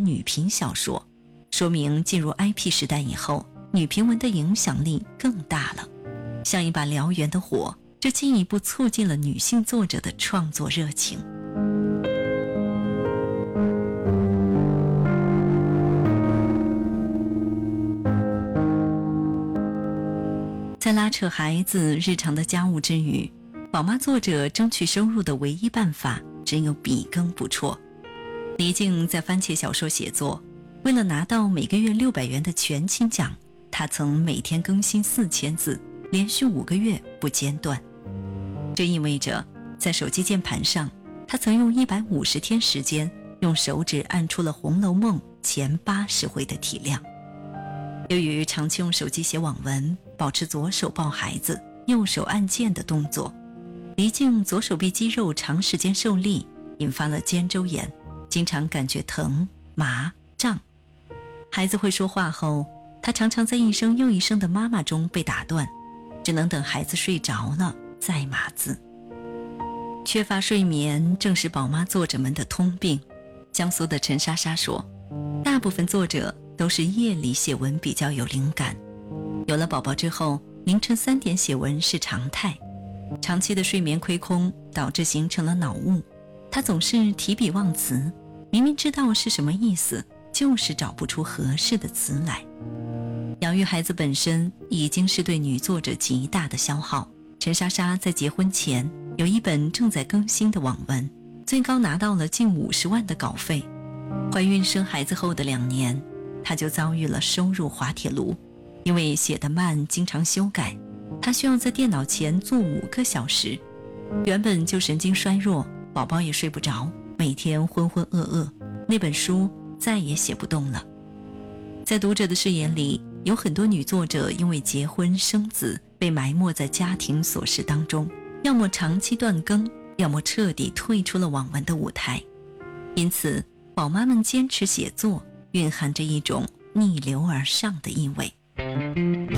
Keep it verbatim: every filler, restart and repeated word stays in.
女频小说，说明进入 I P 时代以后，女频文的影响力更大了。像一把燎原的火，这进一步促进了女性作者的创作热情。在拉扯孩子日常的家务之余，宝妈作者争取收入的唯一办法只有笔耕不辍。黎静在番茄小说写作，为了拿到每个月六百元的全勤奖，她曾每天更新四千字，连续五个月不间断。这意味着在手机键盘上，她曾用一百五十天时间用手指按出了《红楼梦》前八十回的体量。由于长期用手机写网文，保持左手抱孩子右手按键的动作，黎静左手臂肌肉长时间受力，引发了肩周炎，经常感觉疼、麻、胀。孩子会说话后，她常常在一声又一声的妈妈中被打断，只能等孩子睡着了再码字。缺乏睡眠正是宝妈作者们的通病。江苏的陈莎莎说，大部分作者都是夜里写文比较有灵感，有了宝宝之后，凌晨三点写文是常态。长期的睡眠亏空导致形成了脑雾，她总是提笔忘词，明明知道是什么意思，就是找不出合适的词来。养育孩子本身已经是对女作者极大的消耗。陈莎莎在结婚前有一本正在更新的网文，最高拿到了近五十万的稿费。怀孕生孩子后的两年，她就遭遇了收入滑铁卢，因为写得慢，经常修改，她需要在电脑前坐五个小时。原本就神经衰弱，宝宝也睡不着，每天浑浑噩噩，那本书再也写不动了。在读者的视野里，有很多女作者因为结婚生子被埋没在家庭琐事当中，要么长期断更，要么彻底退出了网文的舞台。因此宝妈们坚持写作，蕴含着一种逆流而上的意味。